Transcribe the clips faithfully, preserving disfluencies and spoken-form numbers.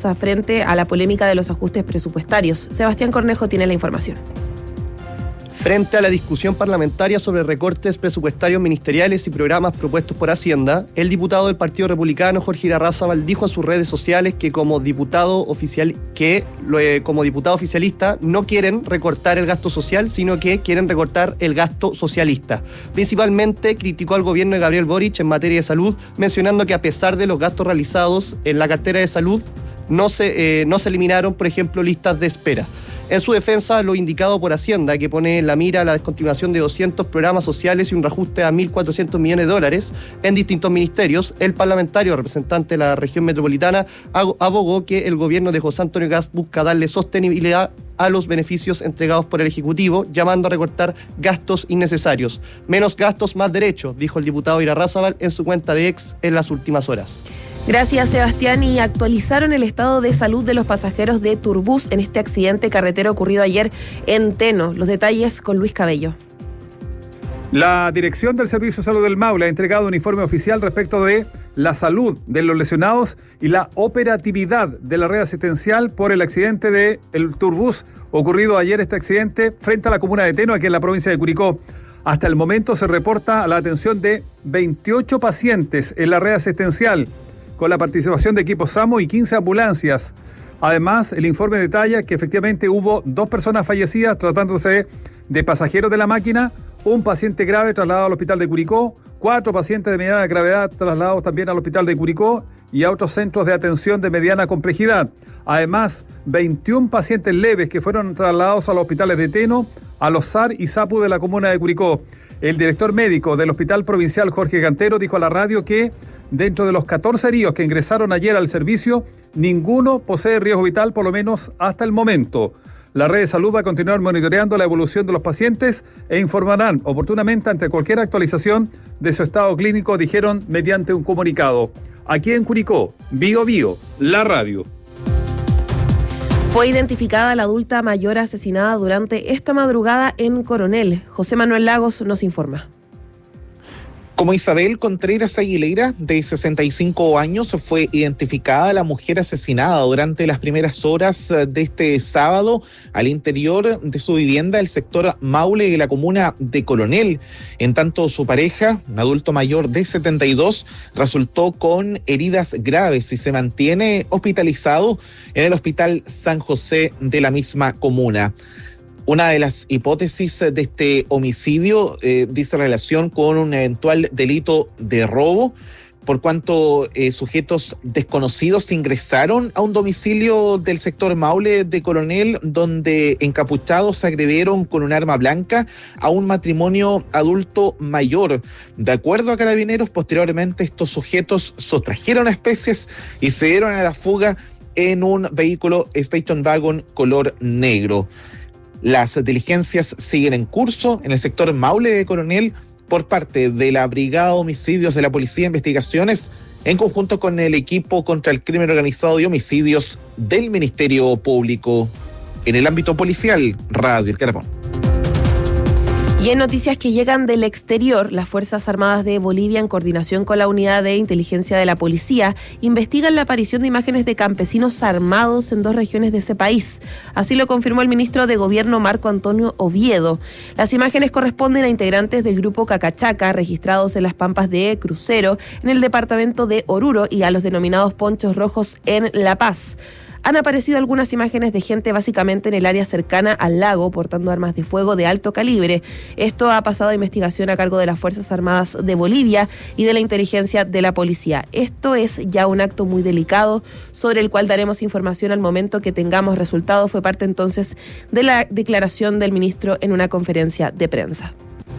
medidas frente a la polémica de los ajustes presupuestarios. Sebastián Cornejo tiene la información. Frente a la discusión parlamentaria sobre recortes presupuestarios ministeriales y programas propuestos por Hacienda, el diputado del Partido Republicano, Jorge Irarrázaval, dijo a sus redes sociales que como diputado oficial, que eh, como diputado oficialista no quieren recortar el gasto social, sino que quieren recortar el gasto socialista. Principalmente criticó al gobierno de Gabriel Boric en materia de salud, mencionando que a pesar de los gastos realizados en la cartera de salud, no se, eh, no se eliminaron, por ejemplo, listas de espera. En su defensa, lo indicado por Hacienda, que pone en la mira la descontinuación de doscientos programas sociales y un reajuste a mil cuatrocientos millones de dólares en distintos ministerios, el parlamentario representante de la región metropolitana abogó que el gobierno de José Antonio Kast busca darle sostenibilidad a los beneficios entregados por el Ejecutivo, llamando a recortar gastos innecesarios. Menos gastos, más derechos, dijo el diputado Irarrázaval en su cuenta de ex en las últimas horas. Gracias, Sebastián. Y actualizaron el estado de salud de los pasajeros de Turbus en este accidente carretero ocurrido ayer en Teno. Los detalles con Luis Cabello. La Dirección del Servicio de Salud del Maule ha entregado un informe oficial respecto de la salud de los lesionados y la operatividad de la red asistencial por el accidente del Turbus ocurrido ayer, este accidente frente a la comuna de Teno, aquí en la provincia de Curicó. Hasta el momento se reporta la atención de veintiocho pacientes en la red asistencial, con la participación de equipos SAMU y quince ambulancias. Además, el informe detalla que efectivamente hubo dos personas fallecidas tratándose de pasajeros de la máquina, un paciente grave trasladado al hospital de Curicó, cuatro pacientes de mediana gravedad trasladados también al hospital de Curicó y a otros centros de atención de mediana complejidad. Además, veintiún pacientes leves que fueron trasladados a los hospitales de Teno, a los S A R y SAPU de la comuna de Curicó. El director médico del Hospital Provincial, Jorge Cantero, dijo a la radio que dentro de los catorce heridos que ingresaron ayer al servicio, ninguno posee riesgo vital, por lo menos hasta el momento. La red de salud va a continuar monitoreando la evolución de los pacientes e informarán oportunamente ante cualquier actualización de su estado clínico, dijeron mediante un comunicado. Aquí en Curicó, Bio Bio, la radio. Fue identificada la adulta mayor asesinada durante esta madrugada en Coronel. José Manuel Lagos nos informa. Como Isabel Contreras Aguilera, de sesenta y cinco años, fue identificada la mujer asesinada durante las primeras horas de este sábado al interior de su vivienda del sector Maule de la comuna de Coronel. En tanto, su pareja, un adulto mayor de setenta y dos, resultó con heridas graves y se mantiene hospitalizado en el Hospital San José de la misma comuna. Una de las hipótesis de este homicidio eh, dice relación con un eventual delito de robo, por cuanto eh, sujetos desconocidos ingresaron a un domicilio del sector Maule de Coronel, donde encapuchados agredieron con un arma blanca a un matrimonio adulto mayor. De acuerdo a Carabineros, posteriormente estos sujetos sustrajeron especies y se dieron a la fuga en un vehículo Station Wagon color negro. Las diligencias siguen en curso en el sector Maule de Coronel por parte de la Brigada de Homicidios de la Policía de Investigaciones en conjunto con el equipo contra el crimen organizado y homicidios del Ministerio Público. En el ámbito policial, Radio El Carabón. Y en noticias que llegan del exterior, las Fuerzas Armadas de Bolivia, en coordinación con la Unidad de Inteligencia de la Policía, investigan la aparición de imágenes de campesinos armados en dos regiones de ese país. Así lo confirmó el ministro de Gobierno, Marco Antonio Oviedo. Las imágenes corresponden a integrantes del grupo Cacachaca, registrados en las Pampas de Crucero, en el departamento de Oruro, y a los denominados Ponchos Rojos en La Paz. Han aparecido algunas imágenes de gente básicamente en el área cercana al lago portando armas de fuego de alto calibre. Esto ha pasado a investigación a cargo de las Fuerzas Armadas de Bolivia y de la inteligencia de la policía. Esto es ya un acto muy delicado sobre el cual daremos información al momento que tengamos resultados. Fue parte entonces de la declaración del ministro en una conferencia de prensa.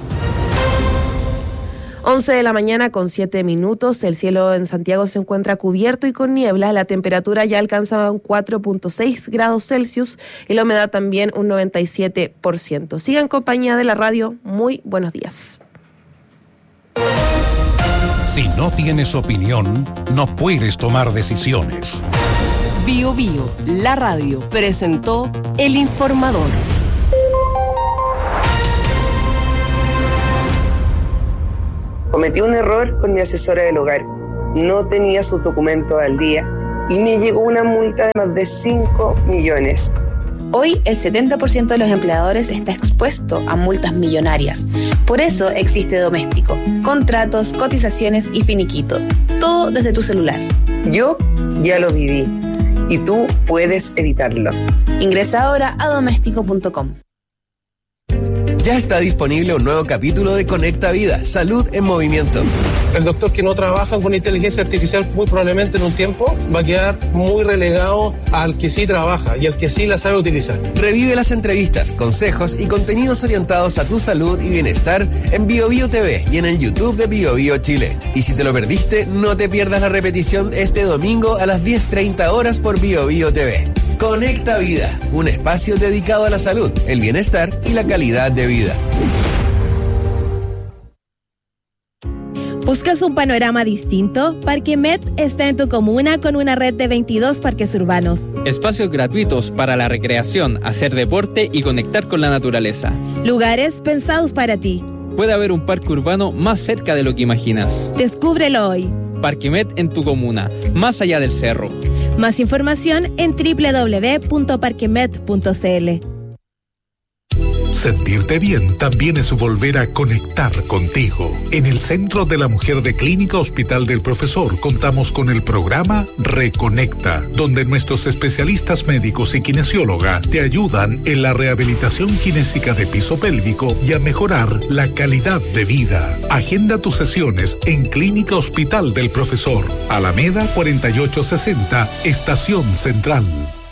once de la mañana con siete minutos, el cielo en Santiago se encuentra cubierto y con niebla, la temperatura ya alcanza un cuatro punto seis grados Celsius y la humedad también un noventa y siete por ciento. Siga en compañía de la radio, muy buenos días. Si no tienes opinión, no puedes tomar decisiones. Bio Bio, la radio, presentó El Informador. Cometí un error con mi asesora del hogar. No tenía sus documentos al día y me llegó una multa de más de cinco millones. Hoy el setenta por ciento de los empleadores está expuesto a multas millonarias. Por eso existe Doméstico. Contratos, cotizaciones y finiquito. Todo desde tu celular. Yo ya lo viví y tú puedes evitarlo. Ingresa ahora a doméstico punto com. Ya está disponible un nuevo capítulo de Conecta Vida, Salud en Movimiento. El doctor que no trabaja con inteligencia artificial muy probablemente en un tiempo va a quedar muy relegado al que sí trabaja y al que sí la sabe utilizar. Revive las entrevistas, consejos y contenidos orientados a tu salud y bienestar en BioBio T V y en el YouTube de BioBio Chile. Y si te lo perdiste, no te pierdas la repetición este domingo a las diez treinta horas por BioBio T V. Conecta Vida, un espacio dedicado a la salud, el bienestar y la calidad de vida. ¿Buscas un panorama distinto? Parquemet está en tu comuna con una red de veintidós parques urbanos. Espacios gratuitos para la recreación, hacer deporte y conectar con la naturaleza. Lugares pensados para ti. Puede haber un parque urbano más cerca de lo que imaginas. Descúbrelo hoy. Parquemet en tu comuna, más allá del cerro. Más información en doble u doble u doble u punto parquemet punto c l. Sentirte bien también es volver a conectar contigo. En el Centro de la Mujer de Clínica Hospital del Profesor contamos con el programa Reconecta, donde nuestros especialistas médicos y kinesióloga te ayudan en la rehabilitación kinésica de piso pélvico y a mejorar la calidad de vida. Agenda tus sesiones en Clínica Hospital del Profesor, Alameda cuarenta y ocho sesenta, Estación Central.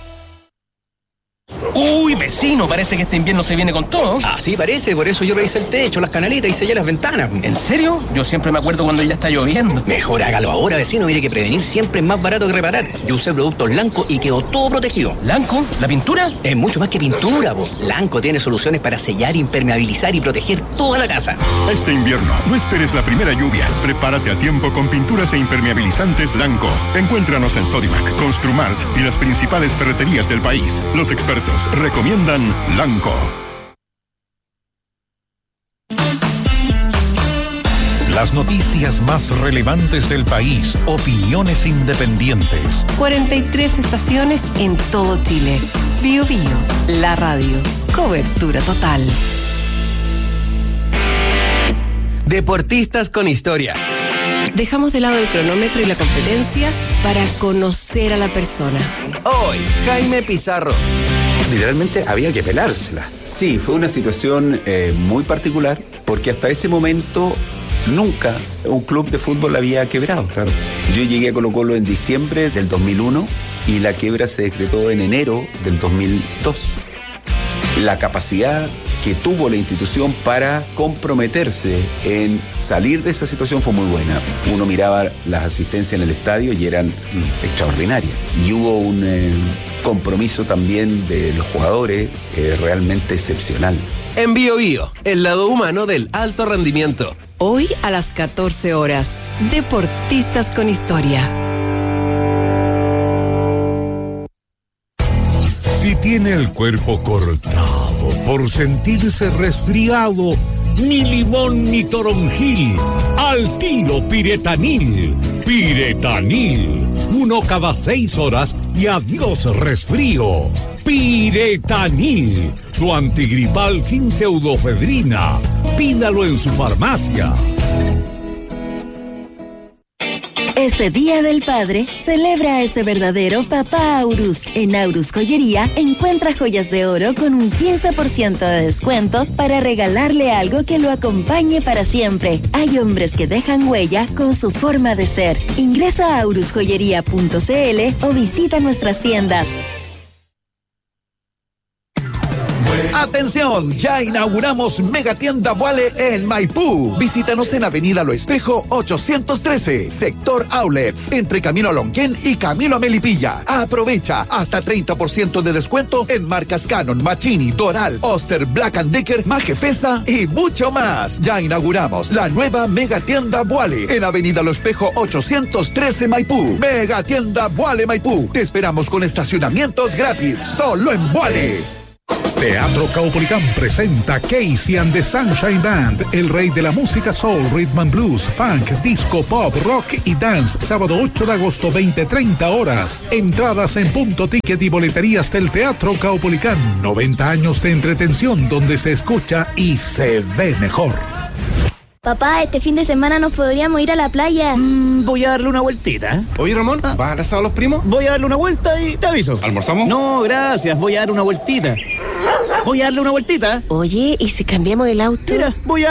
Uy, vecino, parece que este invierno se viene con todo. Ah, sí, parece, por eso yo revisé el techo, las canaletas y sellé las ventanas. ¿En serio? Yo siempre me acuerdo cuando ya está lloviendo. Mejor hágalo ahora, vecino, mire que prevenir siempre es más barato que reparar. Yo usé productos Lanco y quedó todo protegido. ¿Lanco? ¿La pintura? Es mucho más que pintura, po. Lanco tiene soluciones para sellar, impermeabilizar y proteger toda la casa. Este invierno, no esperes la primera lluvia. Prepárate a tiempo con pinturas e impermeabilizantes Lanco. Encuéntranos en Sodimac, Construmart y las principales ferreterías del país. Los expertos recomiendan Lanco. Las noticias más relevantes del país, opiniones independientes. cuarenta y tres estaciones en todo Chile. Bio Bio, la radio. Cobertura total. Deportistas con historia. Dejamos de lado el cronómetro y la competencia para conocer a la persona. Hoy, Jaime Pizarro. Literalmente había que pelársela. Sí, fue una situación eh, muy particular porque hasta ese momento nunca un club de fútbol había quebrado. Claro. Yo llegué a Colo-Colo en diciembre del dos mil uno y la quiebra se decretó en enero del dos mil dos. La capacidad que tuvo la institución para comprometerse en salir de esa situación fue muy buena. Uno miraba las asistencias en el estadio y eran mm, extraordinarias. Y hubo un eh, compromiso también de los jugadores eh, realmente excepcional. En Bio Bio, el lado humano del alto rendimiento. Hoy a las catorce horas, Deportistas con historia. Si tiene el cuerpo cortado por sentirse resfriado, ni limón ni toronjil, al tiro Piretanil. Piretanil, uno cada seis horas y adiós resfrío. Piretanil, su antigripal sin pseudofedrina. Pídalo en su farmacia. Este Día del Padre, celebra a ese verdadero papá Aurus. En Aurus Joyería, encuentra joyas de oro con un quince por ciento de descuento para regalarle algo que lo acompañe para siempre. Hay hombres que dejan huella con su forma de ser. Ingresa a aurus joyería punto c l o visita nuestras tiendas. ¡Atención! Ya inauguramos Megatienda Vuale en Maipú. Visítanos en Avenida Lo Espejo ochocientos trece, Sector Outlets, entre Camino a Lonquén y Camino a Melipilla. Aprovecha hasta treinta por ciento de descuento en marcas Canon, Machini, Doral, Oster, Black and Decker, Majefesa y mucho más. Ya inauguramos la nueva Megatienda Vuale en Avenida Lo Espejo ochocientos trece, Maipú. Megatienda Vuale Maipú. Te esperamos con estacionamientos gratis, solo en Vuale. Teatro Caupolicán presenta Casey and the Sunshine Band, el rey de la música soul, rhythm and blues, funk, disco, pop, rock y dance, sábado ocho de agosto, veinte treinta horas. Entradas en punto ticket y boleterías del Teatro Caupolicán. noventa años de entretención donde se escucha y se ve mejor. Papá, este fin de semana nos podríamos ir a la playa. Mm, voy a darle una vueltita. Oye, Ramón, ¿vas a abrazar a los primos? Voy a darle una vuelta y te aviso. ¿Almorzamos? No, gracias, voy a darle una vueltita. Voy a darle una vueltita. Oye, ¿y si cambiamos el auto? Mira, voy a